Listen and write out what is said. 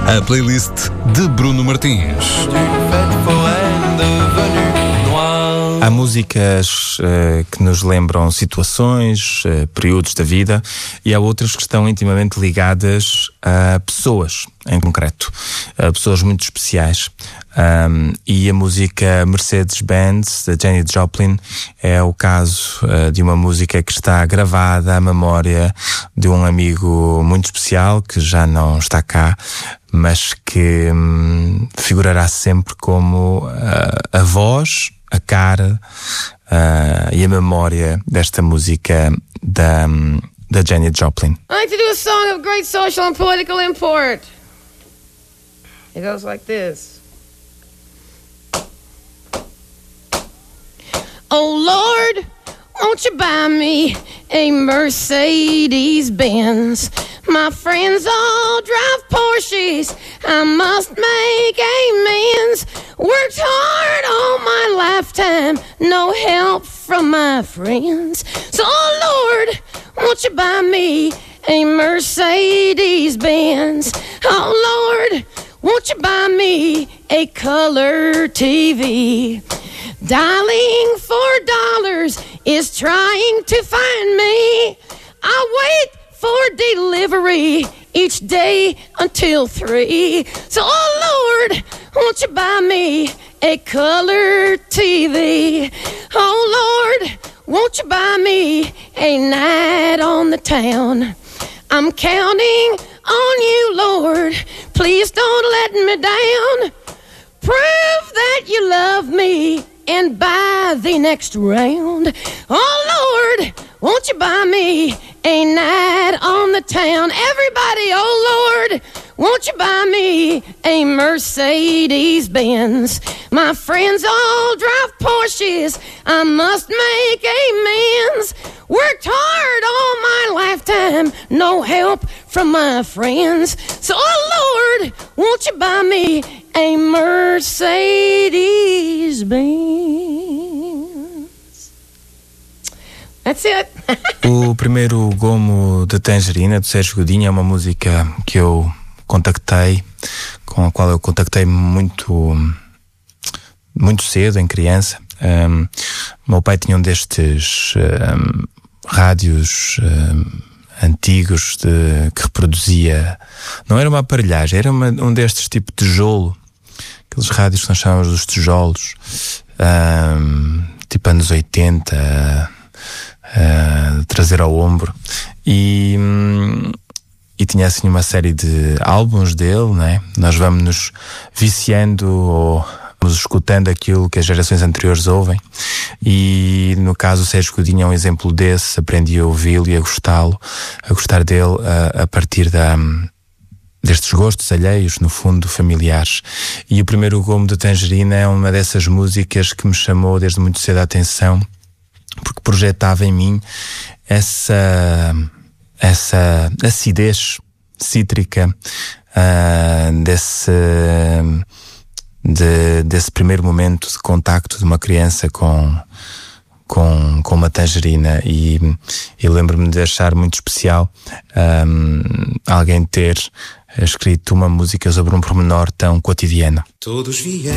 A playlist de Bruno Martins. Há músicas que nos lembram situações, períodos da vida, e há outras que estão intimamente ligadas a pessoas, em concreto, a pessoas muito especiais. E a música Mercedes-Benz, da Janis Joplin, é o caso de uma música que está gravada à memória de um amigo muito especial, que já não está cá, mas que figurará sempre como a voz, a cara e a memória desta música da Janis Joplin. I like to do a song of great social and political import. It goes like this. Oh Lord, won't you buy me a Mercedes-Benz? My friends all drive Porsches, I must make amends. Worked hard all my lifetime, no help from my friends. So oh Lord, won't you buy me a Mercedes-Benz? Oh Lord, won't you buy me a color TV? Dialing $4 is trying to find me. I wait for delivery each day until 3. So, oh Lord, won't you buy me a color TV? Oh Lord, won't you buy me a night on the town? I'm counting on you, Lord. Please don't let me down. Prove that you love me and buy the next round. Oh Lord, won't you buy me a night on the town? Everybody, oh Lord, won't you buy me a Mercedes-Benz? My friends all drive Porsches, I must make amends. Worked hard all my lifetime, no help from my friends. So, oh Lord, won't you buy me a Mercedes-Benz? That's it. O primeiro gomo de Tangerina, do Sérgio Godinho, é uma música que eu contactei, com a qual eu contactei muito cedo, em criança. Meu pai tinha um destes rádios antigos que reproduzia, não era uma aparelhagem, era um destes tipo tijolo, aqueles rádios que nós chamamos dos tijolos, tipo anos 80, trazer ao ombro, e tinha assim uma série de álbuns dele, né? Nós vamos nos viciando ou vamos escutando aquilo que as gerações anteriores ouvem, e no caso o Sérgio Godinho é um exemplo desse. Aprendi a ouvi-lo e a gostar dele a partir destes gostos alheios, no fundo familiares. E o primeiro gomo de Tangerina é uma dessas músicas que me chamou desde muito cedo a atenção, porque projetava em mim essa acidez cítrica desse primeiro momento de contacto de uma criança com uma tangerina, e lembro-me de achar muito especial alguém ter escrito uma música sobre um pormenor tão cotidiano. Todos vieram